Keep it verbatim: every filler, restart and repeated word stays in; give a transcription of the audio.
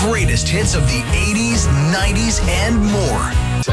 greatest hits of the eighties, nineties, and more.